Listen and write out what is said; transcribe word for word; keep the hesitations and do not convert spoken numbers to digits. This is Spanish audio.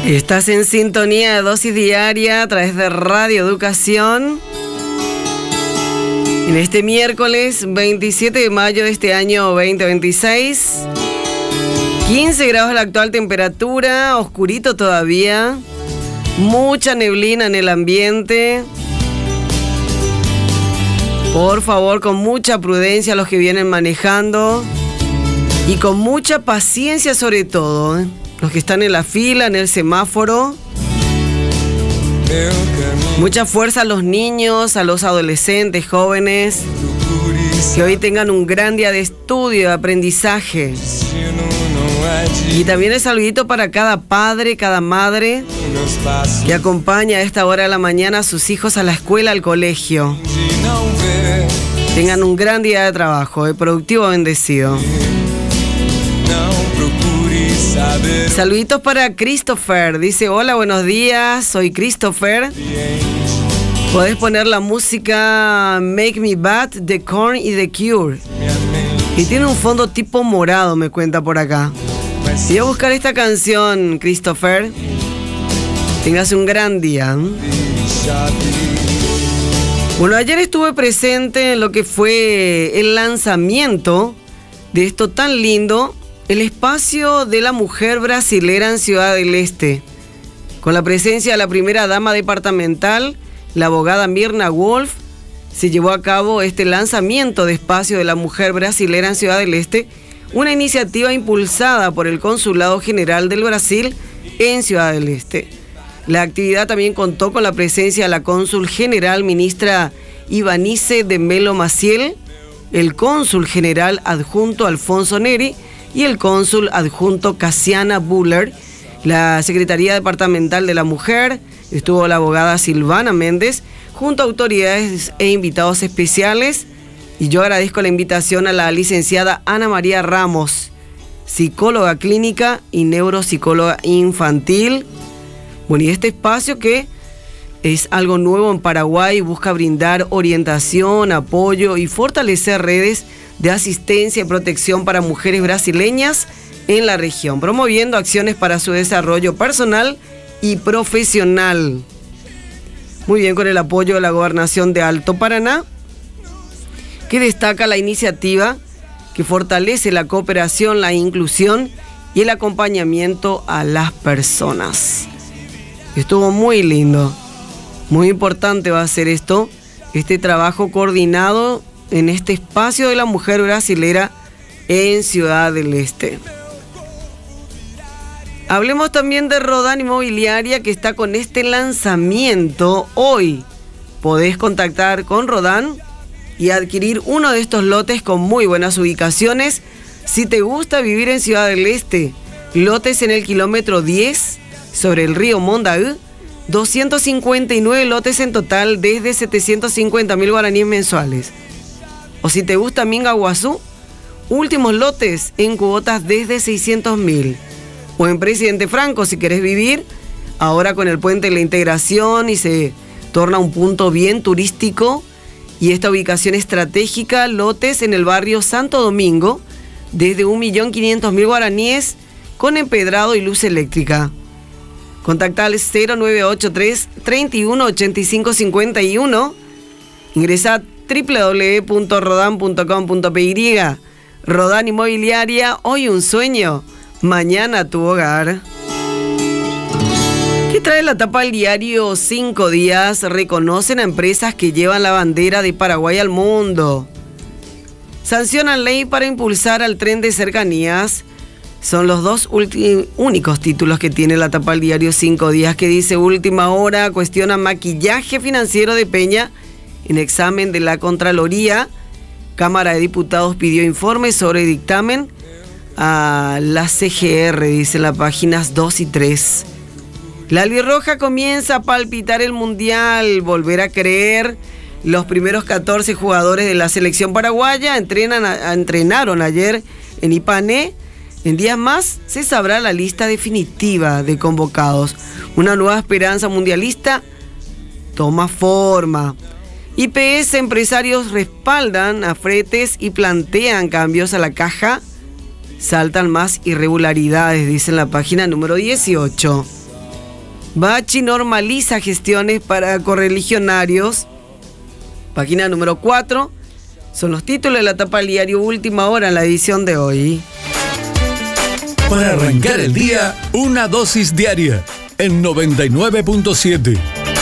Estás en sintonía de Dosis Diaria a través de Radio Educación. En este miércoles veintisiete de mayo de este año veinte veintiséis. quince grados la actual temperatura, oscurito todavía. Mucha neblina en el ambiente. Por favor, con mucha prudencia los que vienen manejando. Y con mucha paciencia sobre todo, ¿eh? Los que están en la fila, en el semáforo. Mucha fuerza a los niños, a los adolescentes, jóvenes. Que hoy tengan un gran día de estudio, de aprendizaje. Y también el saludito para cada padre, cada madre que acompaña a esta hora de la mañana a sus hijos a la escuela, al colegio. Tengan un gran día de trabajo, eh, productivo, bendecido. Saluditos para Christopher. Dice: hola, buenos días, soy Christopher. Podés poner la música Make Me Bad, The Korn y The Cure. Y tiene un fondo tipo morado, me cuenta por acá. Voy a buscar esta canción, Christopher. Tengas un gran día. Bueno, ayer estuve presente en lo que fue el lanzamiento de esto tan lindo, el espacio de la mujer brasilera en Ciudad del Este, con la presencia de la primera dama departamental, la abogada Mirna Wolf. Se llevó a cabo este lanzamiento de espacio de la mujer brasilera en Ciudad del Este, una iniciativa impulsada por el Consulado General del Brasil en Ciudad del Este. La actividad también contó con la presencia de la cónsul general ministra Ivanice de Melo Maciel, el cónsul general adjunto Alfonso Neri y el cónsul adjunto Cassiana Buller. La Secretaría Departamental de la Mujer, estuvo la abogada Silvana Méndez, junto a autoridades e invitados especiales. Y yo agradezco la invitación a la licenciada Ana María Ramos, psicóloga clínica y neuropsicóloga infantil. Bueno, y este espacio que es algo nuevo en Paraguay, busca brindar orientación, apoyo y fortalecer redes de asistencia y protección para mujeres brasileñas en la región, promoviendo acciones para su desarrollo personal y profesional. Muy bien, con el apoyo de la Gobernación de Alto Paraná, que destaca la iniciativa que fortalece la cooperación, la inclusión y el acompañamiento a las personas. Estuvo muy lindo, muy importante va a ser esto, este trabajo coordinado en este espacio de la mujer brasilera en Ciudad del Este. Hablemos también de Rodán Inmobiliaria, que está con este lanzamiento. Hoy podés contactar con Rodán y adquirir uno de estos lotes con muy buenas ubicaciones. Si te gusta vivir en Ciudad del Este, lotes en el kilómetro diez sobre el río Mondaú, doscientos cincuenta y nueve lotes en total desde setecientos cincuenta mil guaraníes mensuales. O si te gusta Mingaguazú, últimos lotes en cuotas desde seiscientos mil. O en Presidente Franco, si querés vivir, ahora con el puente de la integración y se torna un punto bien turístico. Y esta ubicación estratégica, lotes en el barrio Santo Domingo, desde un millón quinientos mil guaraníes, con empedrado y luz eléctrica. Contacta al cero nueve ocho tres, treinta y uno, ochenta y cinco cincuenta y uno. Ingresa a doble u doble u doble u punto rodan punto com punto p y. Rodán Inmobiliaria, hoy un sueño, mañana tu hogar. ¿Qué trae la tapa del diario Cinco Días? Reconocen a empresas que llevan la bandera de Paraguay al mundo. Sancionan ley para impulsar al tren de cercanías. Son los dos únicos títulos que tiene la tapa del diario Cinco Días, que dice: última hora, cuestiona maquillaje financiero de Peña en examen de la Contraloría. Cámara de Diputados pidió informes sobre dictamen a la C G R, dice las páginas dos y tres. La albirroja comienza a palpitar el Mundial, volver a creer. Los primeros catorce jugadores de la selección paraguaya entrenan a, entrenaron ayer en Ipané. En días más se sabrá la lista definitiva de convocados. Una nueva esperanza mundialista toma forma. I P S empresarios respaldan a fretes y plantean cambios a la caja. Saltan más irregularidades, dice en la página número dieciocho. Bachi normaliza gestiones para correligionarios. Página número cuatro. Son los títulos de la tapa del diario Última Hora en la edición de hoy. Para arrancar el día, una dosis diaria en noventa y nueve punto siete.